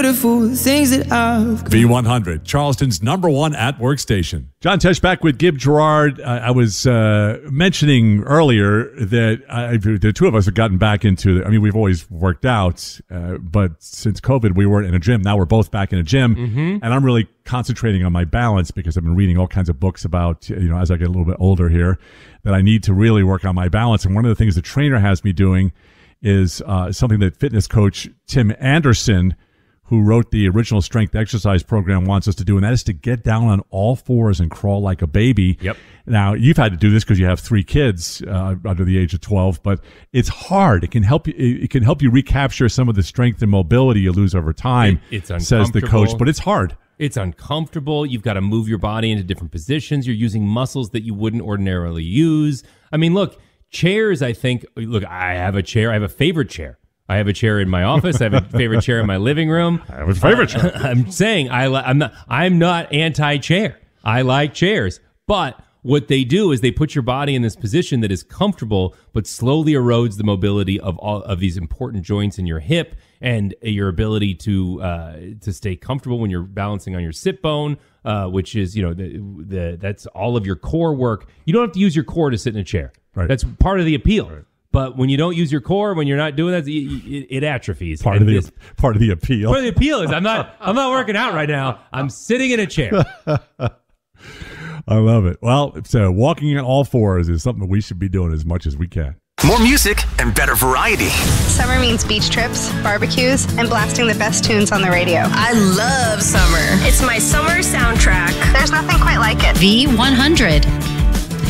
V100, Charleston's #1 at workstation. John Tesh back with Gib Gerard. I was mentioning earlier that the two of us have gotten back into, we've always worked out, but since COVID, we weren't in a gym. Now we're both back in a gym, and I'm really concentrating on my balance because I've been reading all kinds of books about, as I get a little bit older here, that I need to really work on my balance. And one of the things the trainer has me doing is something that fitness coach Tim Anderson, who wrote the original strength exercise program, wants us to do, and that is to get down on all fours and crawl like a baby. Yep. Now, you've had to do this because you have 3 kids under the age of 12, but it's hard. It can help you. It can help you recapture some of the strength and mobility you lose over time. It's uncomfortable, says the coach, but it's hard. It's uncomfortable. You've got to move your body into different positions. You're using muscles that you wouldn't ordinarily use. Look, chairs. I have a chair. I have a favorite chair. I have a chair in my office. I have a favorite chair in my living room. I have a favorite chair. I'm saying I'm not anti-chair. I like chairs. But what they do is they put your body in this position that is comfortable, but slowly erodes the mobility of all of these important joints in your hip and your ability to stay comfortable when you're balancing on your sit bone, which is that's all of your core work. You don't have to use your core to sit in a chair. Right. That's part of the appeal. Right. But when you don't use your core, when you're not doing that, it atrophies. Part of the appeal. Part of the appeal is I'm not working out right now. I'm sitting in a chair. I love it. Well, so walking on all fours is something we should be doing as much as we can. More music and better variety. Summer means beach trips, barbecues, and blasting the best tunes on the radio. I love summer. It's my summer soundtrack. There's nothing quite like it. V100.